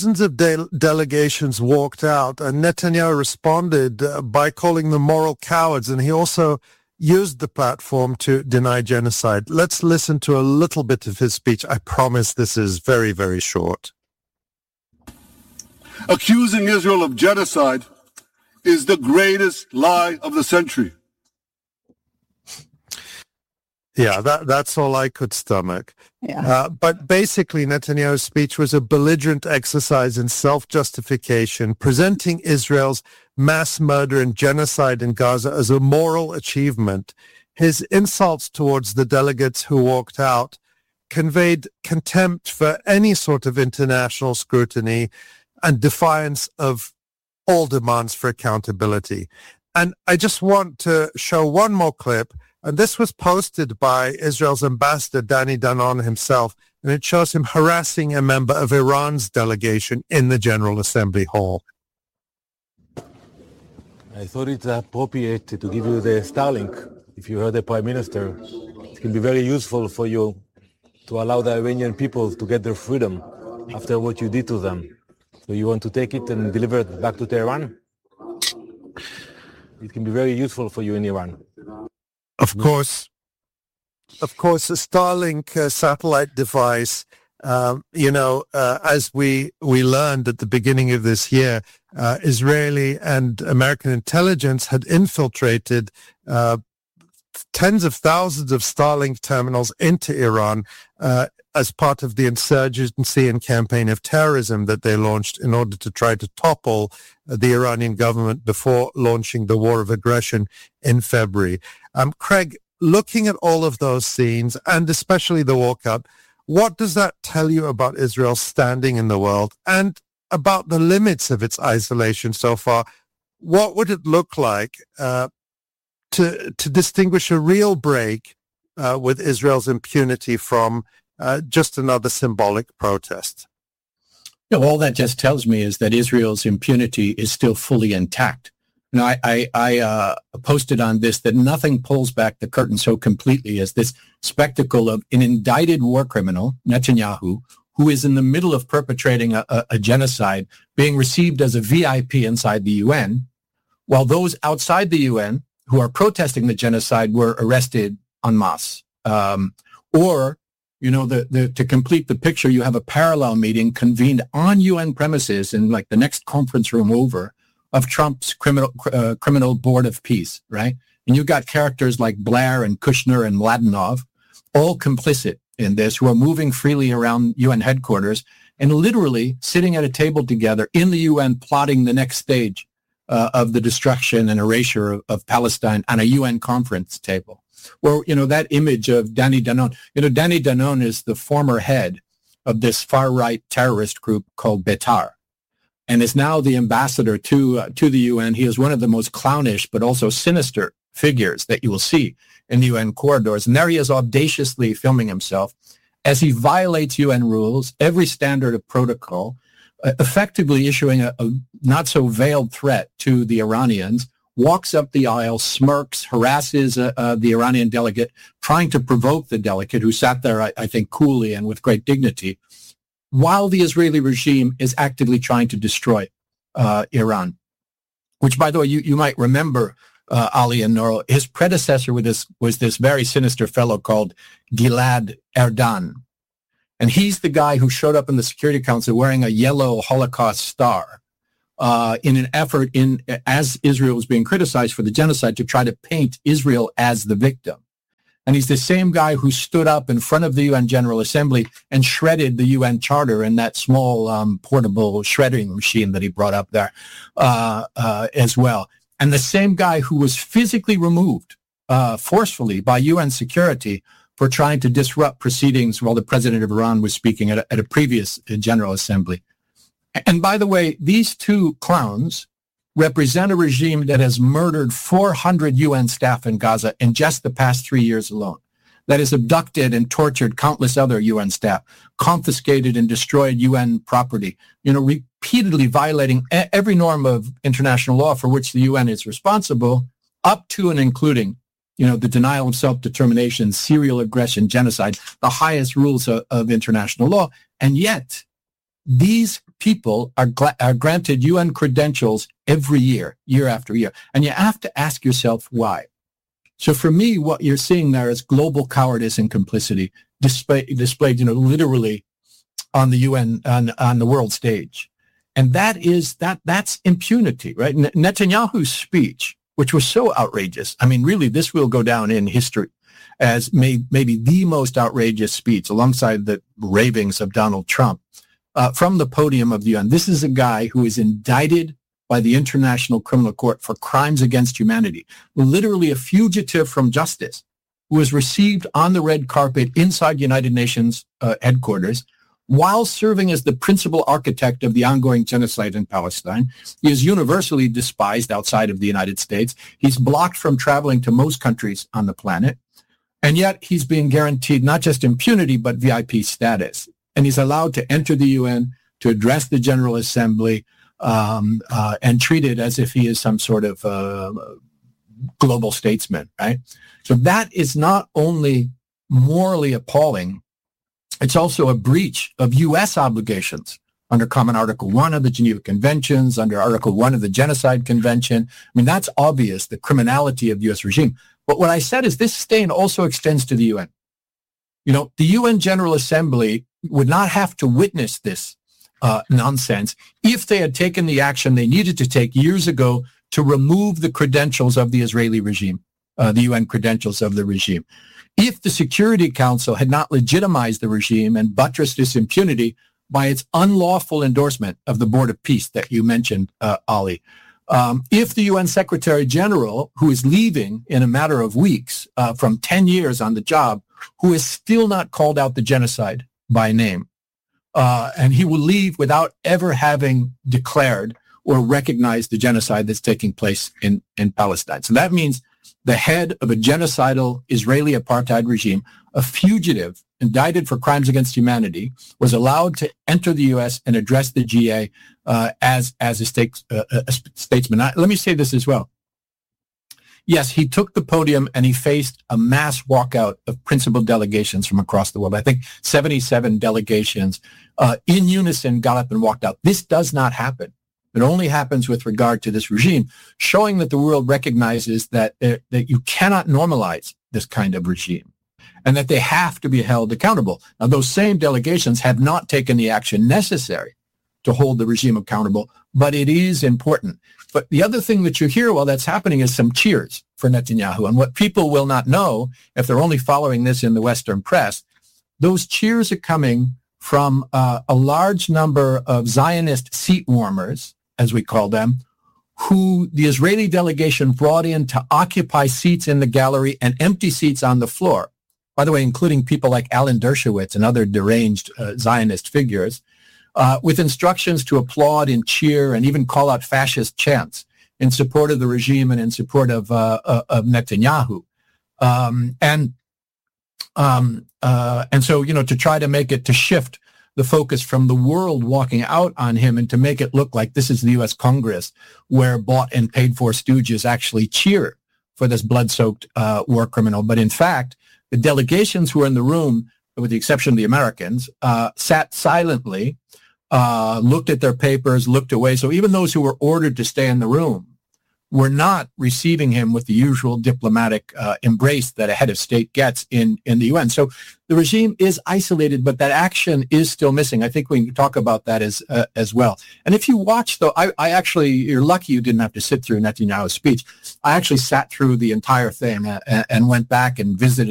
dozens of delegations walked out, and Netanyahu responded by calling them moral cowards, and he also used the platform to deny genocide. Let's listen to a little bit of his speech. I promise this is very, very short. Accusing Israel of genocide is the greatest lie of the century. Yeah, that's all I could stomach. Yeah. But basically, Netanyahu's speech was a belligerent exercise in self-justification, presenting Israel's mass murder and genocide in Gaza as a moral achievement. His insults towards the delegates who walked out conveyed contempt for any sort of international scrutiny and defiance of all demands for accountability. And I just want to show one more clip. And this was posted by Israel's ambassador, Danny Danon himself, and it shows him harassing a member of Iran's delegation in the General Assembly Hall. I thought it's appropriate to give you the Starlink. If you heard the Prime Minister, it can be very useful for you to allow the Iranian people to get their freedom after what you did to them. So you want to take it and deliver it back to Tehran? It can be very useful for you in Iran. Of course, a Starlink satellite device, as we learned at the beginning of this year, Israeli and American intelligence had infiltrated tens of thousands of Starlink terminals into Iran as part of the insurgency and campaign of terrorism that they launched in order to try to topple the Iranian government before launching the war of aggression in February. Craig, looking at all of those scenes, and especially the walkout, what does that tell you about Israel's standing in the world and about the limits of its isolation so far? What would it look like to distinguish a real break with Israel's impunity from just another symbolic protest? All that just tells me is that Israel's impunity is still fully intact. And I posted on this that nothing pulls back the curtain so completely as this spectacle of an indicted war criminal, Netanyahu, who is in the middle of perpetrating a genocide, being received as a VIP inside the UN, while those outside the UN who are protesting the genocide were arrested en masse. To complete the picture, you have a parallel meeting convened on UN premises in like the next conference room over of Trump's criminal board of peace, right? And you've got characters like Blair and Kushner and Mladenov, all complicit in this, who are moving freely around UN headquarters and literally sitting at a table together in the UN plotting the next stage of the destruction and erasure of Palestine on a UN conference table. Or, that image of Danny Danon. Danny Danon is the former head of this far-right terrorist group called Betar, and is now the ambassador to the UN. He is one of the most clownish but also sinister figures that you will see in the UN corridors. And there he is audaciously filming himself as he violates UN rules, every standard of protocol, effectively issuing a not-so-veiled threat to the Iranians, walks up the aisle, smirks, harasses the Iranian delegate, trying to provoke the delegate, who sat there, I think, coolly and with great dignity, while the Israeli regime is actively trying to destroy Iran, which, by the way, you might remember, Ali and Noral, his predecessor was this very sinister fellow called Gilad Erdan. And he's the guy who showed up in the Security Council wearing a yellow Holocaust star in an effort, as Israel was being criticized for the genocide, to try to paint Israel as the victim. And he's the same guy who stood up in front of the UN General Assembly and shredded the UN Charter in that small portable shredding machine that he brought up there as well. And the same guy who was physically removed forcefully by UN security for trying to disrupt proceedings while the president of Iran was speaking at a previous General Assembly. And by the way, these two clowns represent a regime that has murdered 400 UN staff in Gaza in just the past 3 years alone, that has abducted and tortured countless other UN staff, confiscated and destroyed UN property, repeatedly violating every norm of international law for which the UN is responsible, up to and including, the denial of self-determination, serial aggression, genocide, the highest rules of international law. And yet, these people are granted UN credentials every year, year after year. And you have to ask yourself why. So for me, what you're seeing there is global cowardice and complicity displayed, literally on the UN, on the world stage. And that's impunity, right? Netanyahu's speech, which was so outrageous. I mean, really, this will go down in history as maybe the most outrageous speech alongside the ravings of Donald Trump from the podium of the UN. This is a guy who is indicted by the International Criminal Court for crimes against humanity, literally a fugitive from justice, who was received on the red carpet inside United Nations headquarters while serving as the principal architect of the ongoing genocide in Palestine. He is universally despised outside of the United States. He's blocked from traveling to most countries on the planet. And yet he's being guaranteed not just impunity, but VIP status. And he's allowed to enter the UN, to address the General Assembly, and treated as if he is some sort of global statesman, right? So that is not only morally appalling, it's also a breach of U.S. obligations under Common Article 1 of the Geneva Conventions, under Article 1 of the Genocide Convention. I mean, that's obvious, the criminality of the U.S. regime. But what I said is this stain also extends to the UN. The UN General Assembly would not have to witness this nonsense if they had taken the action they needed to take years ago to remove the credentials of the Israeli regime, the UN credentials of the regime. If the Security Council had not legitimized the regime and buttressed its impunity by its unlawful endorsement of the Board of Peace that you mentioned, Ali. If the UN Secretary General, who is leaving in a matter of weeks from 10 years on the job, who has still not called out the genocide by name, and he will leave without ever having declared or recognized the genocide that's taking place in Palestine. So that means the head of a genocidal Israeli apartheid regime, a fugitive indicted for crimes against humanity, was allowed to enter the U.S. and address the GA as a statesman. Let me say this as well. Yes, he took the podium and he faced a mass walkout of principal delegations from across the world. I think 77 delegations in unison got up and walked out. This does not happen. It only happens with regard to this regime, showing that the world recognizes that you cannot normalize this kind of regime and that they have to be held accountable. Now, those same delegations have not taken the action necessary to hold the regime accountable, but it is important. But the other thing that you hear while that's happening is some cheers for Netanyahu. And what people will not know, if they're only following this in the Western press, those cheers are coming from a large number of Zionist seat warmers, as we call them, who the Israeli delegation brought in to occupy seats in the gallery and empty seats on the floor. By the way, including people like Alan Dershowitz and other deranged Zionist figures, with instructions to applaud and cheer and even call out fascist chants in support of the regime and in support of Netanyahu. And so, to try to make it, to shift the focus from the world walking out on him and to make it look like this is the U.S. Congress where bought and paid for stooges actually cheer for this blood-soaked war criminal. But in fact, the delegations who were in the room, with the exception of the Americans, sat silently, looked at their papers, looked away. So even those who were ordered to stay in the room were not receiving him with the usual diplomatic embrace that a head of state gets in the UN. So the regime is isolated, but that action is still missing. I think we can talk about that as well. And if you watch, though, I actually, you're lucky you didn't have to sit through Netanyahu's speech. I actually sat through the entire thing and went back and visited